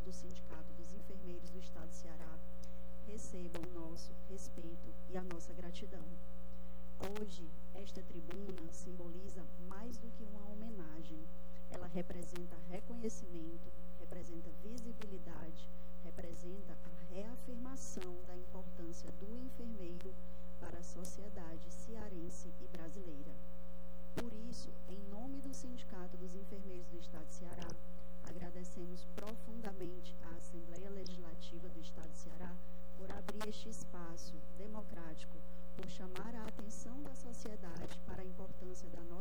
do Sindicato dos Enfermeiros do Estado do Ceará, recebam o nosso respeito e a nossa gratidão. Hoje, esta tribuna simboliza mais do que uma homenagem. Ela representa reconhecimento, representa visibilidade, representa a reafirmação da importância do enfermeiro para a sociedade cearense e brasileira. Por isso, em nome